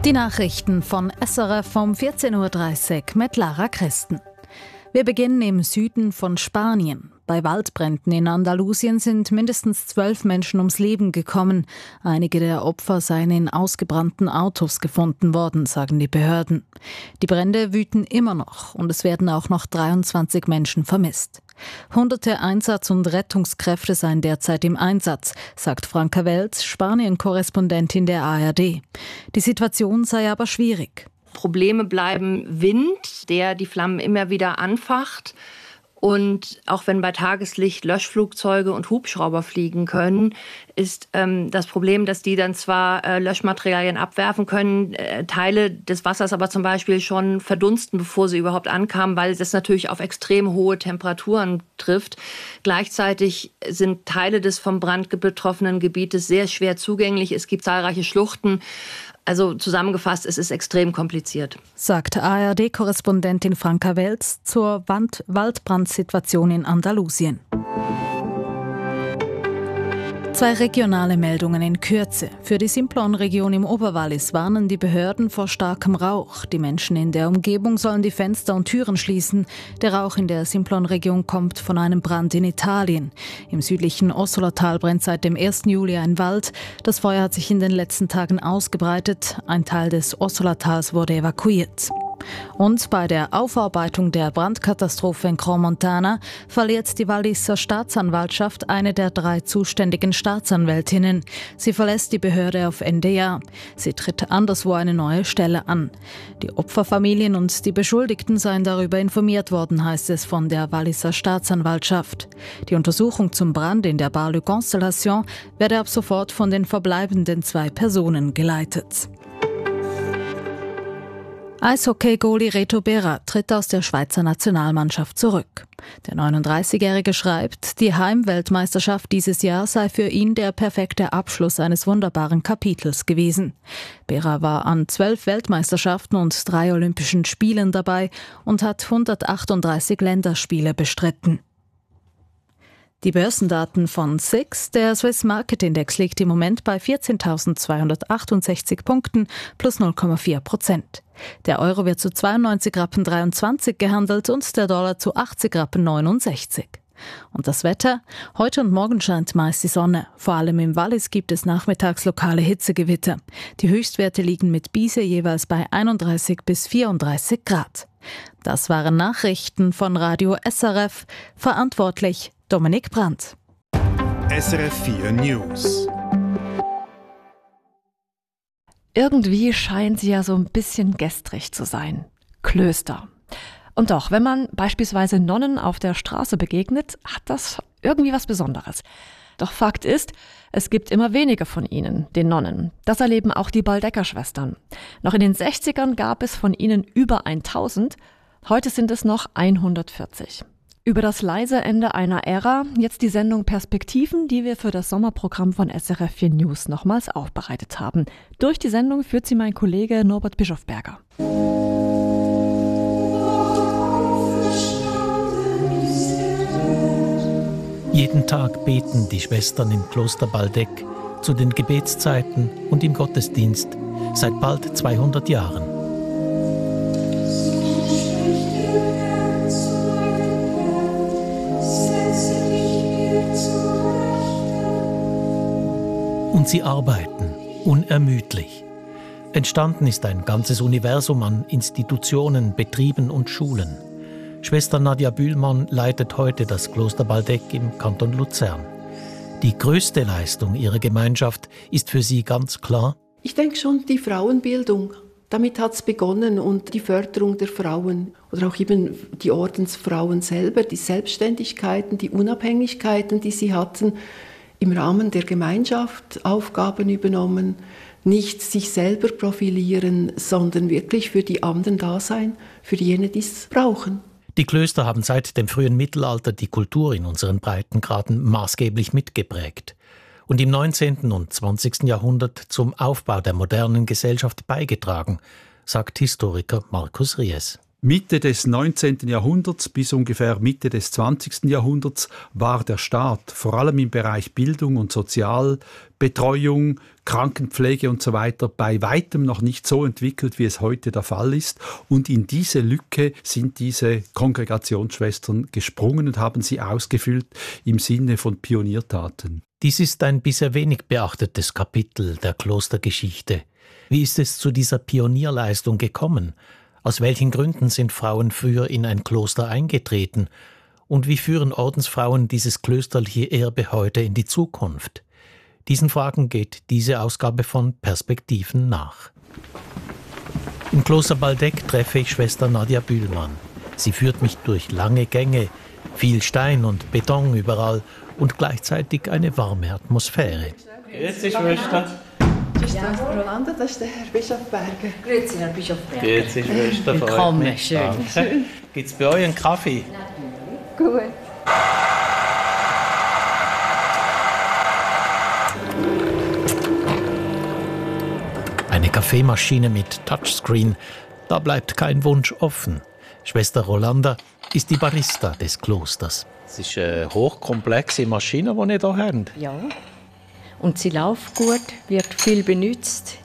Die Nachrichten von SRF um 14.30 Uhr mit Lara Christen. Wir beginnen im Süden von Spanien. Bei Waldbränden in Andalusien sind mindestens 12 Menschen ums Leben gekommen. Einige der Opfer seien in ausgebrannten Autos gefunden worden, sagen die Behörden. Die Brände wüten immer noch und es werden auch noch 23 Menschen vermisst. Hunderte Einsatz- und Rettungskräfte seien derzeit im Einsatz, sagt Franka Welz, Spanien-Korrespondentin der ARD. Die Situation sei aber schwierig. Probleme bleiben Wind, der die Flammen immer wieder anfacht. Und auch wenn bei Tageslicht Löschflugzeuge und Hubschrauber fliegen können, ist das Problem, dass die dann zwar Löschmaterialien abwerfen können, Teile des Wassers aber zum Beispiel schon verdunsten, bevor sie überhaupt ankamen, weil das natürlich auf extrem hohe Temperaturen trifft. Gleichzeitig sind Teile des vom Brand betroffenen Gebietes sehr schwer zugänglich. Es gibt zahlreiche Schluchten. Also zusammengefasst, es ist extrem kompliziert. Sagt ARD-Korrespondentin Franka Welz zur Waldbrandsituation in Andalusien. 2 regionale Meldungen in Kürze. Für die Simplon-Region im Oberwallis warnen die Behörden vor starkem Rauch. Die Menschen in der Umgebung sollen die Fenster und Türen schließen. Der Rauch in der Simplon-Region kommt von einem Brand in Italien. Im südlichen Ossola-Tal brennt seit dem 1. Juli ein Wald. Das Feuer hat sich in den letzten Tagen ausgebreitet. Ein Teil des Ossola-Tals wurde evakuiert. Und bei der Aufarbeitung der Brandkatastrophe in Crans-Montana verliert die Walliser Staatsanwaltschaft eine der 3 zuständigen Staatsanwältinnen. Sie verlässt die Behörde auf Ende Jahr. Sie tritt anderswo eine neue Stelle an. Die Opferfamilien und die Beschuldigten seien darüber informiert worden, heißt es von der Walliser Staatsanwaltschaft. Die Untersuchung zum Brand in der Bar Le Constellation werde ab sofort von den verbleibenden 2 Personen geleitet. Eishockey-Goalie Reto Berra tritt aus der Schweizer Nationalmannschaft zurück. Der 39-Jährige schreibt, die Heimweltmeisterschaft dieses Jahr sei für ihn der perfekte Abschluss eines wunderbaren Kapitels gewesen. Berra war an 12 Weltmeisterschaften und 3 Olympischen Spielen dabei und hat 138 Länderspiele bestritten. Die Börsendaten von SIX, der Swiss Market Index, liegt im Moment bei 14.268 Punkten plus 0,4%. Der Euro wird zu 92,23 Rappen gehandelt und der Dollar zu 80,69 Rappen. Und das Wetter? Heute und morgen scheint meist die Sonne. Vor allem im Wallis gibt es nachmittags lokale Hitzegewitter. Die Höchstwerte liegen mit Bise jeweils bei 31 bis 34 Grad. Das waren Nachrichten von Radio SRF. Verantwortlich Dominik Brandt. SRF 4 News. Irgendwie scheint sie ja so ein bisschen gestrig zu sein. Klöster. Und doch, wenn man beispielsweise Nonnen auf der Straße begegnet, hat das irgendwie was Besonderes. Doch Fakt ist, es gibt immer weniger von ihnen, den Nonnen. Das erleben auch die Baldecker-Schwestern. Noch in den 60ern gab es von ihnen über 1000, heute sind es noch 140. Über das leise Ende einer Ära, jetzt die Sendung Perspektiven, die wir für das Sommerprogramm von SRF 4 News nochmals aufbereitet haben. Durch die Sendung führt sie mein Kollege Norbert Bischofberger. Jeden Tag beten die Schwestern im Kloster Baldeck zu den Gebetszeiten und im Gottesdienst seit bald 200 Jahren. Und sie arbeiten unermüdlich. Entstanden ist ein ganzes Universum an Institutionen, Betrieben und Schulen. Schwester Nadja Bühlmann leitet heute das Kloster Baldeck im Kanton Luzern. Die größte Leistung ihrer Gemeinschaft ist für sie ganz klar: Ich denke schon die Frauenbildung. Damit hat es begonnen und die Förderung der Frauen oder auch eben die Ordensfrauen selber, die Selbstständigkeiten, die Unabhängigkeiten, die sie hatten, im Rahmen der Gemeinschaft Aufgaben übernommen, nicht sich selber profilieren, sondern wirklich für die anderen da sein, für jene, die es brauchen. Die Klöster haben seit dem frühen Mittelalter die Kultur in unseren Breitengraden maßgeblich mitgeprägt und im 19. und 20. Jahrhundert zum Aufbau der modernen Gesellschaft beigetragen, sagt Historiker Markus Ries. Mitte des 19. Jahrhunderts bis ungefähr Mitte des 20. Jahrhunderts war der Staat vor allem im Bereich Bildung und Sozial Betreuung, Krankenpflege und so weiter bei weitem noch nicht so entwickelt, wie es heute der Fall ist. Und in diese Lücke sind diese Kongregationsschwestern gesprungen und haben sie ausgefüllt im Sinne von Pioniertaten. Dies ist ein bisher wenig beachtetes Kapitel der Klostergeschichte. Wie ist es zu dieser Pionierleistung gekommen? Aus welchen Gründen sind Frauen früher in ein Kloster eingetreten? Und wie führen Ordensfrauen dieses klösterliche Erbe heute in die Zukunft? Diesen Fragen geht diese Ausgabe von Perspektiven nach. Im Kloster Baldeck treffe ich Schwester Nadia Bühlmann. Sie führt mich durch lange Gänge, viel Stein und Beton überall und gleichzeitig eine warme Atmosphäre. Grüezi, Schwester. Schwester Rolanda, das ist der Herr Bischof Berger. Grüezi, Herr Bischof Berger. Grüezi, Schwester. Willkommen, schön. Gibt es bei euch einen Kaffee? Gut. Eine Kaffeemaschine mit Touchscreen, da bleibt kein Wunsch offen. Schwester Rolanda ist die Barista des Klosters. Es ist eine hochkomplexe Maschine, die ihr hier habt. Ja, und sie läuft gut, wird viel benutzt.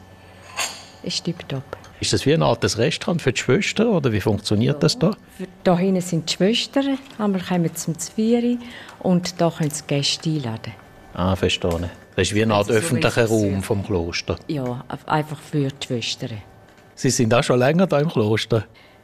Ist tipptopp. Ist das wie ein altes Restaurant für die Schwestern oder wie funktioniert das da? Da hinten sind die Schwestern, einmal kommen zum Zvieri und da können sie Gäste einladen. Ah, verstehe. Das ist wie eine Art öffentlicher Raum vom Kloster. Ja, einfach für die Schwestern. Sie sind auch schon länger hier im Kloster.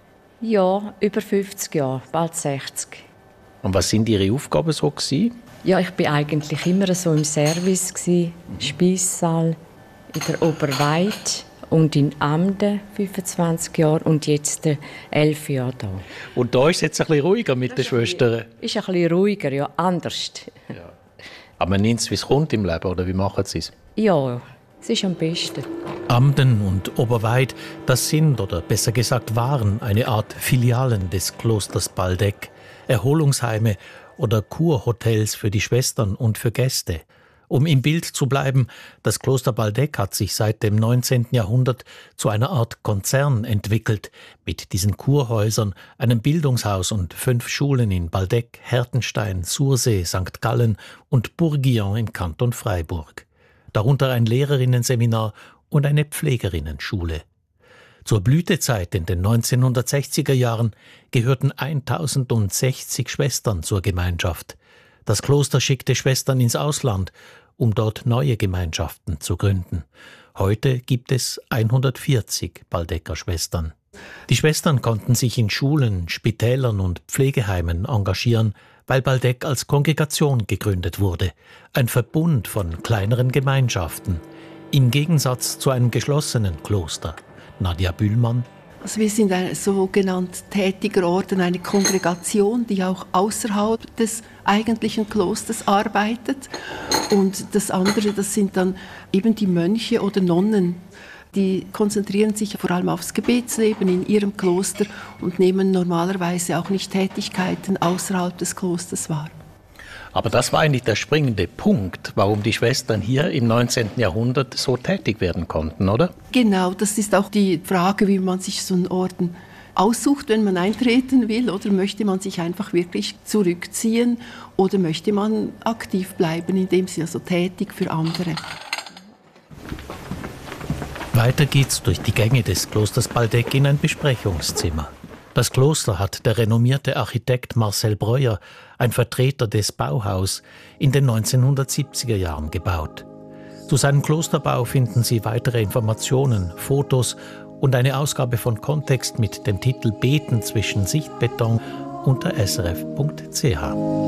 Ja, über 50 Jahre, bald 60. Und was sind Ihre Aufgaben so gewesen? Ja, ich war eigentlich immer so im Service, Speissaal, in der Oberweid und in Amden 25 Jahre und jetzt 11 Jahre da. Und da ist es jetzt ein bisschen ruhiger mit den Schwestern? Ist ein bisschen ruhiger, ja, anders. Ja. Aber man nimmt es, wie es kommt im Leben, oder wie machen Sie es? Ja, es ist am besten. Amden und Oberweid, das sind, oder besser gesagt waren, eine Art Filialen des Klosters Baldeck, Erholungsheime oder Kurhotels für die Schwestern und für Gäste. Um im Bild zu bleiben, das Kloster Baldeck hat sich seit dem 19. Jahrhundert zu einer Art Konzern entwickelt, mit diesen Kurhäusern, einem Bildungshaus und 5 Schulen in Baldeck, Hertenstein, Sursee, St. Gallen und Bourguignon im Kanton Freiburg. Darunter ein Lehrerinnenseminar und eine Pflegerinnenschule. Zur Blütezeit in den 1960er Jahren gehörten 1060 Schwestern zur Gemeinschaft. Das Kloster schickte Schwestern ins Ausland, um dort neue Gemeinschaften zu gründen. Heute gibt es 140 Baldecker Schwestern. Die Schwestern konnten sich in Schulen, Spitälern und Pflegeheimen engagieren, weil Baldeck als Kongregation gegründet wurde, ein Verbund von kleineren Gemeinschaften, im Gegensatz zu einem geschlossenen Kloster. Nadia Bühlmann. Also wir sind ein sogenannt tätiger Orden, eine Kongregation, die auch außerhalb des eigentlichen Klosters arbeitet. Und das andere, das sind dann eben die Mönche oder Nonnen. Die konzentrieren sich vor allem aufs Gebetsleben in ihrem Kloster und nehmen normalerweise auch nicht Tätigkeiten außerhalb des Klosters wahr. Aber das war eigentlich der springende Punkt, warum die Schwestern hier im 19. Jahrhundert so tätig werden konnten, oder? Genau, das ist auch die Frage, wie man sich so einen Orden aussucht, wenn man eintreten will. Oder möchte man sich einfach wirklich zurückziehen oder möchte man aktiv bleiben, indem sie also tätig für andere. Weiter geht's durch die Gänge des Klosters Baldeck in ein Besprechungszimmer. Das Kloster hat der renommierte Architekt Marcel Breuer, ein Vertreter des Bauhaus, in den 1970er Jahren gebaut. Zu seinem Klosterbau finden Sie weitere Informationen, Fotos und eine Ausgabe von Kontext mit dem Titel Beten zwischen Sichtbeton unter srf.ch.